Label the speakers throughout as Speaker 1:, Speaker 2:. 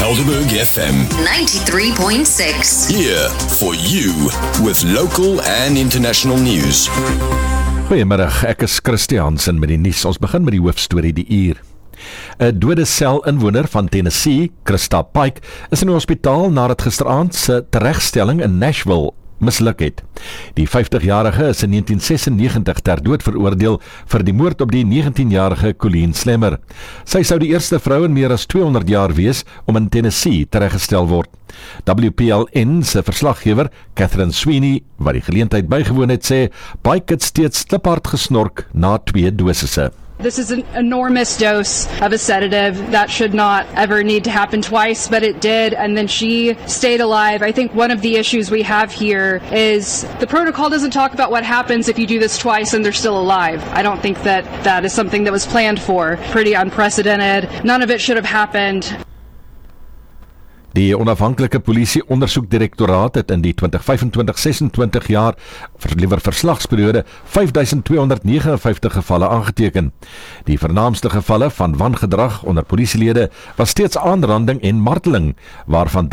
Speaker 1: Helderberg FM
Speaker 2: 93.6.
Speaker 1: here for you with local and international news.
Speaker 3: Goeiemiddag, ek is Christy Hansen met die nuus. Ons begin met die hoofstorie die uur. 'n dode sel-inwoner van Tennessee, Krista Pike, is in die hospitaal nadat gisteraand se teregstelling in Nashville misluk het. Die 50-jarige is in 1996 ter dood veroordeel vir die moord op die 19-jarige Colleen Slemmer. Sy sou die eerste vrou in meer as 200 jaar wees om in Tennessee tereggestel word. WPLN se verslaggewer, Catherine Sweeney, wat die geleentheid bygewoon het, sê Pike het steeds kliphard gesnork na 2 dosisse.
Speaker 4: This is an enormous dose of a sedative that should not ever need to happen twice, but it did, and then she stayed alive. I think one of the issues we have here is the protocol doesn't talk about what happens if you do this twice and they're still alive. I don't think that that is something that was planned for. Pretty unprecedented. None of it should have happened.
Speaker 3: Die onafhanklike polisie ondersoekdirektoraat het in die 2025-26 jaar verslagsperiode 5259 gevalle aangeteken. Die vernaamste gevalle van wangedrag onder polisielede was steeds aanranding en marteling, waarvan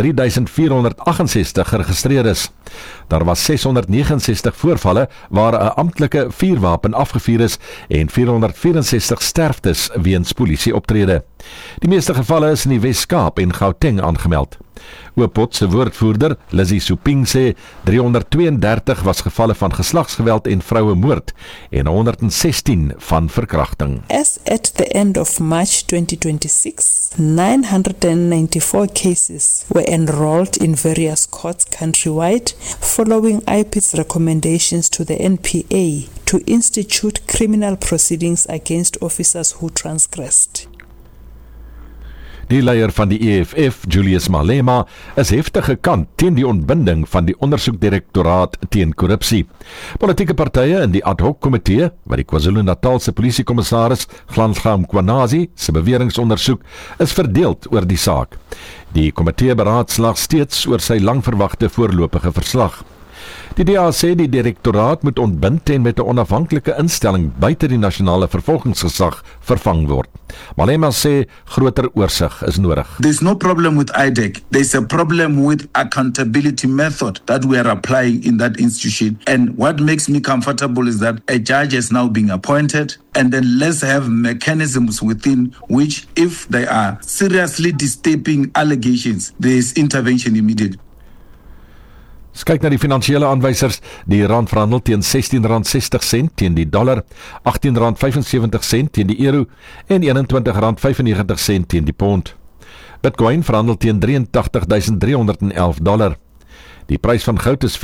Speaker 3: 3468 geregistreer is. Daar was 669 voorvalle waar 'n amptelike vuurwapen afgevuur is en 464 sterftes weens polisieoptrede. Die meeste gevalle is in die Wes-Kaap en Gauteng aangemeld. Oopot se woordvoerder, Lizzie Soeping, sê 332 was gevalle van geslagsgeweld en vrouemoord en 116 van verkrachting.
Speaker 5: As at the end of March 2026, 994 cases were enrolled in various courts countrywide, following IPID's recommendations to the NPA to institute criminal proceedings against officers who transgressed.
Speaker 3: Die leier van die EFF, Julius Malema, is heftig gekant teen die ontbinding van die ondersoekdirektoraat teen korrupsie. Politieke partye in die ad hoc komitee, wat die KwaZulu-Natalse polisiekommissaris Glanzga Mkhwanazi se beweringe ondersoek, is verdeeld oor die saak. Die komitee beraadslaag steeds oor sy langverwagte voorlopige verslag. Die DA sê die direktoraat moet ontbind en met 'n onafhanklike instelling buite die nasionale vervolgingsgesag vervang word. Malema sê groter oorsig is nodig.
Speaker 6: There's no problem with IDEC. There's a problem with accountability method that we are applying in that institution. And what makes me comfortable is that a judge is now being appointed, and then let's have mechanisms within which, if they are seriously disturbing allegations, there is intervention immediately.
Speaker 3: Kyk na die finansiële aanwysers. Die rand verhandel teen R16.60 teen die dollar, R18.75 teen die euro en R21.95 teen die pond. Bitcoin verhandel teen $83,311. Die prys van goud is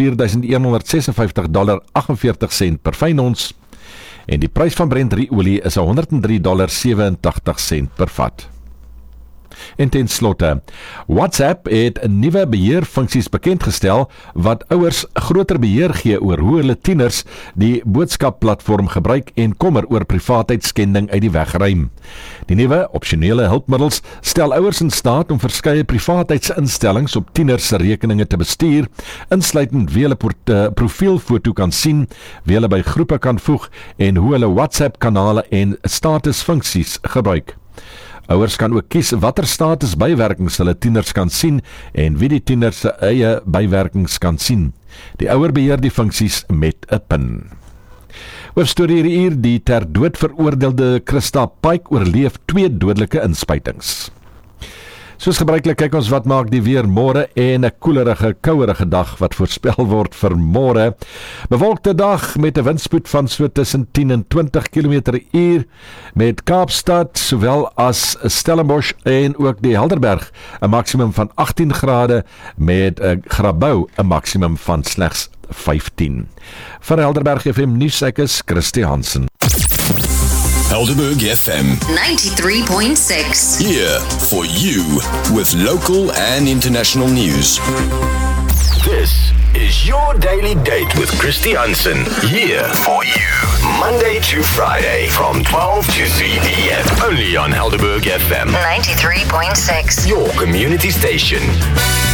Speaker 3: $4,156.48 per fyn ons en die prys van Brent olie is $103.87 per vat. En ten slotte, WhatsApp het 'n nuwe beheerfunksies bekendgestel wat ouers groter beheer gee oor hoe hulle tieners die boodskapplatform gebruik en kommer oor privaatheidskending uit die weg ruim. Die nuwe opsionele hulpmiddels stel ouers in staat om verskeie privaatheidsinstellings op tieners se rekeninge te bestuur, insluitend wie hulle profielfoto kan sien, wie hulle by groepe kan voeg en hoe hulle WhatsApp-kanale en statusfunksies gebruik. Ouers kan ook kies watter status bywerkings hulle tieners kan sien en wie die tieners se eie bywerkings kan sien. Die ouer beheer die funksies met 'n pin. Hoofstorie hier, die ter dood veroordeelde Krista Pike oorleef 2 dodelike inspuitings. Soos gebruiklik kyk ons wat maak die weer môre en 'n koelerige, kouerige dag wat voorspel word vir môre. Bewolkte dag met 'n windspoed van so tussen 10 en 20 km/h met Kaapstad sowel as Stellenbosch en ook die Helderberg 'n maksimum van 18 grade met 'n Grabouw 'n maksimum van slegs 15. Vir Helderberg FM nuus, ek is Christy Hansen.
Speaker 1: Helderberg FM
Speaker 2: 93.6.
Speaker 1: here for you with local and international news.
Speaker 7: This is your daily date with Christy Hansen, here for you, Monday to Friday from 12 to 3 p.m. only on Helderberg FM
Speaker 2: 93.6.
Speaker 7: your community station.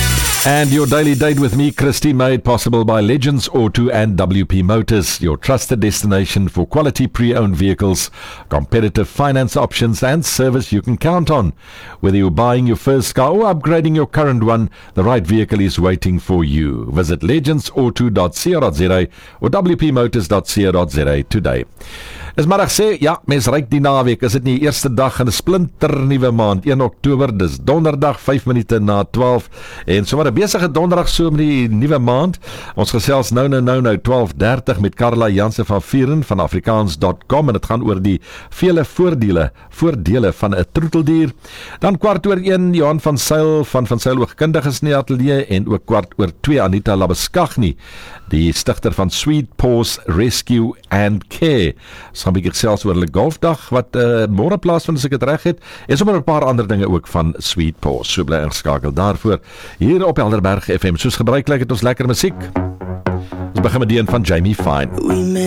Speaker 3: And your daily date with me, Christy, made possible by Legends Auto and WP Motors, your trusted destination for quality pre-owned vehicles, competitive finance options and service you can count on. Whether you're buying your first car or upgrading your current one, the right vehicle is waiting for you. Visit legendsauto.co.za or wpmotors.co.za today. Dis middag sê, ja, mens ryk die naweek, is dit nie eerste dag in 'n splinter nuwe maand, 1 Oktober, dis donderdag 5 minute na 12 en sommer 'n besige donderdag so met die nuwe maand. Ons gesels nou 12:30 met Carla Jansen van Vieren van Afrikaans.com en dit gaan oor die vele voordele van 'n troeteldier. Dan 1:15 Johan van Sail van Sail Oogkundiges in die ateljee en ook 1:15 Anita Labeskagni, die stigter van Sweet Paws Rescue and Care. Ons gaan 'n bietjie gesels oor hulle golfdag wat môre plaasvind as ek dit reg het, en sommer 'n paar ander dinge ook van Sweet Paws. So bly ingeskakel daarvoor hier op Helderberg FM. Soos gebruiklik het ons lekker musiek. Ons begin met die een van Jamie Fine.